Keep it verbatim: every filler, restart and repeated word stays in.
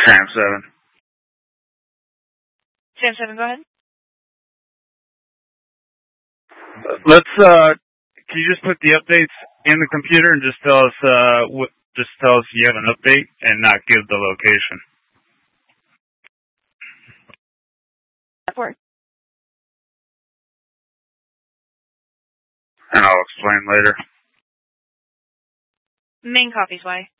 Sam seven. Sam seven, go ahead. Let's, uh, can you just put the updates in the computer and just tell us, uh, what, just tell us you have an update and not give the location? That works. And I'll explain later. Main copies, why?